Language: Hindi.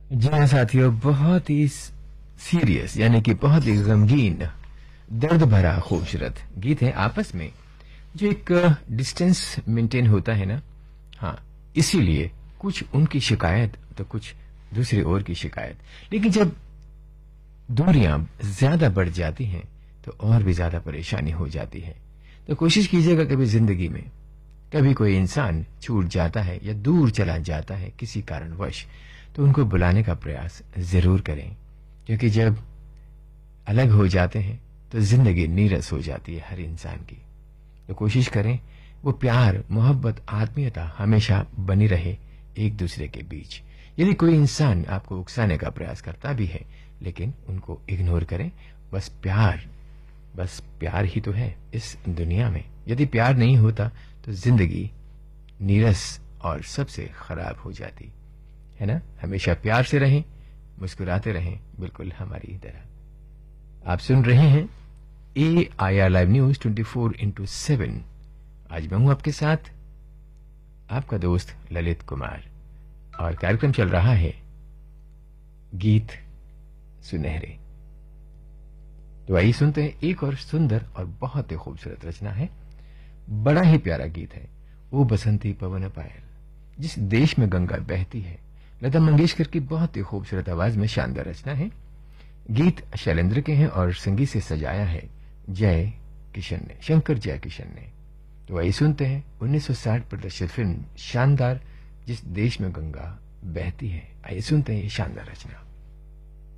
जी हाँ साथियों, बहुत ही सीरियस यानी कि बहुत ही गमगीन, दर्द भरा खूबसूरत गीत है आपस में जो एक डिस्टेंस मेंटेन होता है ना। हाँ, इसीलिए कुछ उनकी शिकायत तो कुछ दूसरी ओर की शिकायत। लेकिन जब दूरियां ज्यादा बढ़ जाती हैं तो और भी ज्यादा परेशानी हो जाती है। तो कोशिश कीजिएगा कभी जिंदगी में कभी कोई इंसान छूट जाता है या दूर चला जाता है किसी कारणवश, तो उनको बुलाने का प्रयास जरूर करें, क्योंकि जब अलग हो जाते हैं तो जिंदगी नीरस हो जाती है हर इंसान की। तो कोशिश करें वो प्यार, मोहब्बत, आत्मीयता हमेशा बनी रहे एक दूसरे के बीच। यदि कोई इंसान आपको उकसाने का प्रयास करता भी है, लेकिन उनको इग्नोर करें। बस प्यार ही तो है इस दुनिया में। यदि प्यार नहीं होता तो जिंदगी नीरस और सबसे खराब हो जाती है ना। हमेशा प्यार से रहें, मुस्कुराते रहें, बिल्कुल हमारी ही तरह। आप सुन रहे हैं AIR लाइव न्यूज 24/7। आज मैं हूं आपके साथ, आपका दोस्त ललित कुमार, और कार्यक्रम चल रहा है गीत सुनहरे। तो आइए सुनते हैं एक और सुंदर और बहुत ही खूबसूरत रचना है। बड़ा ही प्यारा गीत है, ओ बसंती पवन पायल, जिस देश में गंगा बहती है। लता मंगेशकर की बहुत ही खूबसूरत आवाज में शानदार रचना है। गीत शैलेंद्र के हैं और संगीत से सजाया है जय किशन ने, शंकर जय किशन ने। तो आइए सुनते हैं 1960 प्रदर्शित फिल्म शानदार, जिस देश में गंगा बहती है। आइए सुनते हैं ये शानदार रचना।